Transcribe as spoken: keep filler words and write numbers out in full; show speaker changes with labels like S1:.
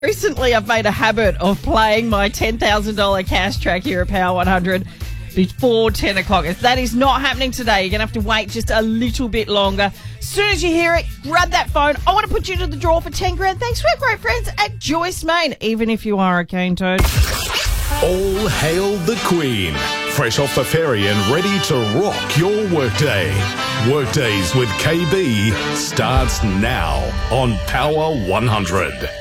S1: Recently, I've made a habit of playing my ten thousand dollars cash track here at Power one hundred before ten o'clock. If that is not happening today, you're going to have to wait just a little bit longer. As soon as you hear it, grab that phone. I want to put you to the draw for ten grand. Thanks to our great friends at Joyce Main, even if you are a cane toad.
S2: All hail the Queen. Fresh off the ferry and ready to rock your workday. Workdays with K B starts now on Power one hundred.